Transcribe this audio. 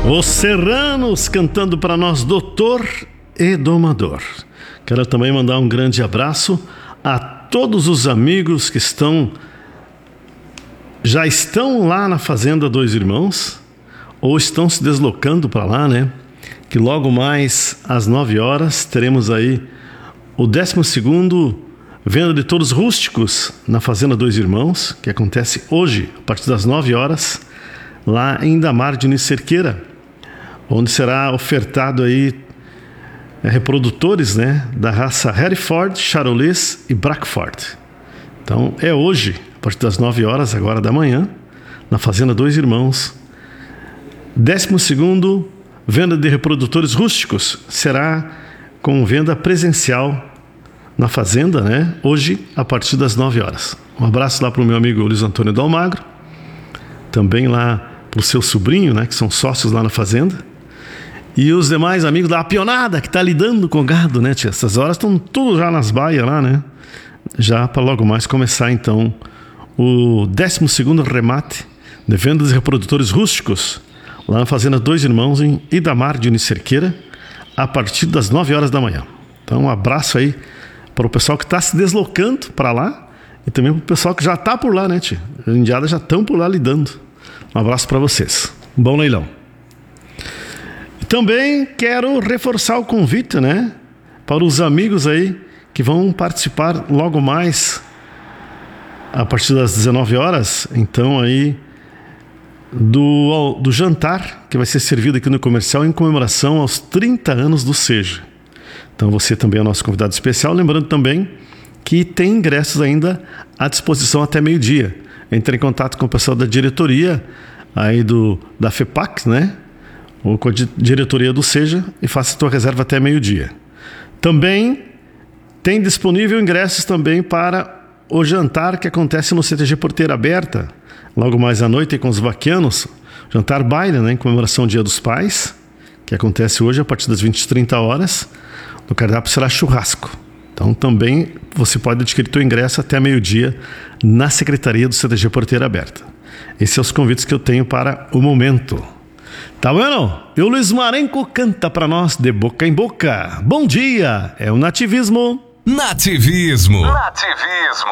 Os Serranos cantando para nós, Doutor e Domador. Quero também mandar um grande abraço a todos os amigos que já estão lá na Fazenda Dois Irmãos, ou estão se deslocando para lá, né? Que logo mais às 9 horas teremos aí o 12º Venda de Touros Rústicos na Fazenda Dois Irmãos, que acontece hoje, a partir das 9 horas, lá em Idamar Diniz Cerqueira, onde será ofertado aí reprodutores, né, da raça Hereford, Charolais e Brackford. Então é hoje, a partir das 9 horas agora da manhã, na Fazenda Dois Irmãos. 12º Venda de Reprodutores Rústicos será com venda presencial na Fazenda, né, hoje a partir das 9 horas. Um abraço lá para o meu amigo Luiz Antônio Dalmagro, também lá para o seu sobrinho, né, que são sócios lá na Fazenda, e os demais amigos da Pionada que está lidando com o gado, né, tia? Essas horas estão tudo já nas baias lá, né? Já para logo mais começar então o 12º remate de vendas de reprodutores rústicos lá na Fazenda Dois Irmãos em Idamar Diniz Cerqueira, a partir das 9 horas da manhã. Então um abraço aí para o pessoal que está se deslocando para lá e também para o pessoal que já está por lá, né, tia? As indiadas já estão por lá lidando. Um abraço para vocês. Bom leilão. Também quero reforçar o convite, né, para os amigos aí que vão participar logo mais a partir das 19 horas, então aí do jantar que vai ser servido aqui no Comercial em comemoração aos 30 anos do Seja. Então você também é nosso convidado especial, lembrando também que tem ingressos ainda à disposição até meio-dia. Entre em contato com o pessoal da diretoria aí da FEPAC, né, ou com a diretoria do Seja, e faça a tua reserva até meio-dia. Também tem disponível ingressos também para o jantar que acontece no CTG Porteira Aberta, logo mais à noite com os vaquianos, jantar baile, né, em comemoração ao Dia dos Pais, que acontece hoje a partir das 20h30. No cardápio será churrasco. Então também você pode adquirir teu ingresso até meio-dia na Secretaria do CTG Porteira Aberta. Esses são os convites que eu tenho para o momento. Tá vendo? E o Luiz Marenco canta para nós de boca em boca. Bom dia, é o Nativismo. Nativismo.